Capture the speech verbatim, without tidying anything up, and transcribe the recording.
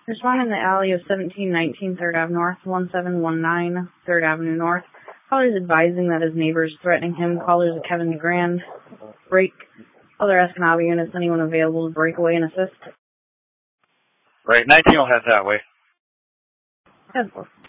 Respond in the alley of seventeen nineteen third Avenue North, one seven one nine third Avenue North. Caller is advising that his neighbor is threatening him. Callers at Kevin DeGrand. Break. Other Escanaba units. Anyone available to break away and assist? Right, nineteen will head that way. ten four.